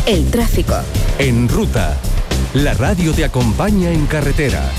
El tráfico. En Ruta, la radio te acompaña en carretera.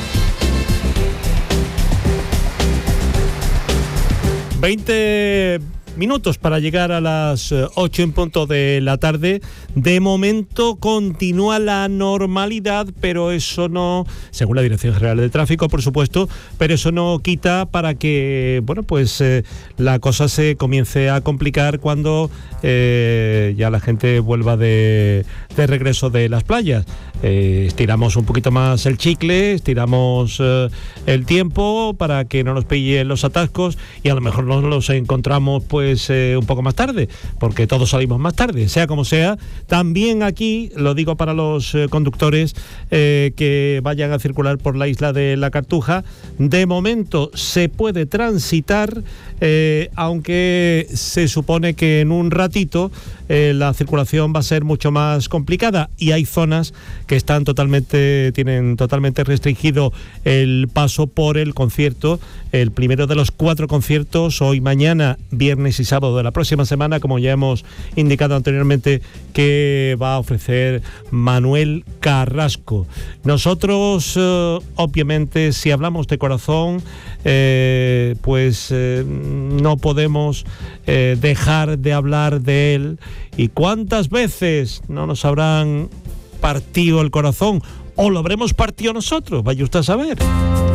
20 minutos para llegar a las 8 en punto de la tarde. De momento continúa la normalidad, pero eso no, según la Dirección General de Tráfico, por supuesto, pero eso no quita para que, bueno, pues la cosa se comience a complicar cuando ya la gente vuelva de regreso de las playas. Estiramos un poquito más el chicle, estiramos el tiempo para que no nos pillen los atascos y a lo mejor nos los encontramos pues un poco más tarde, porque todos salimos más tarde, sea como sea. También aquí, lo digo para los conductores que vayan a circular por la isla de la Cartuja, de momento se puede transitar, aunque se supone que en un ratito la circulación va a ser mucho más complicada y hay zonas que tienen totalmente restringido el paso por el concierto, el primero de los 4 conciertos, hoy, mañana, viernes y sábado de la próxima semana, como ya hemos indicado anteriormente, que va a ofrecer Manuel Carrasco. Nosotros, obviamente, si hablamos de corazón, no podemos dejar de hablar de él. ¿Y cuántas veces no nos habrán partido el corazón? ¿O lo habremos partido nosotros? Vaya usted a saber.